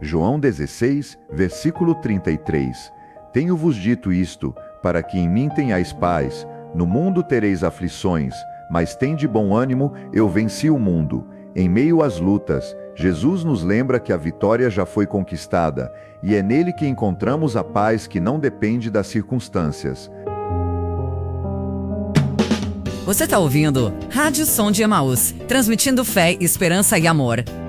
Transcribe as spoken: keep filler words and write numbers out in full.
João dezesseis, versículo trinta e três. Tenho-vos dito isto, para que em mim tenhais paz. No mundo tereis aflições, mas tende bom ânimo, eu venci o mundo. Em meio às lutas, Jesus nos lembra que a vitória já foi conquistada, e é nele que encontramos a paz que não depende das circunstâncias. Você está ouvindo Rádio Som de Emaús, transmitindo fé, esperança e amor.